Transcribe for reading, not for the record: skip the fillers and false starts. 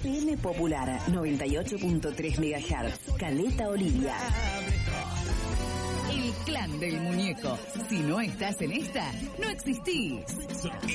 FM Popular 98.3 MHz. Caleta Olivia. El clan del muñeco. Si no estás en esta, no existís.